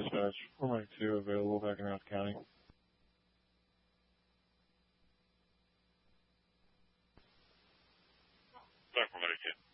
dispatch. 492 available back in Rouse County. Back 492.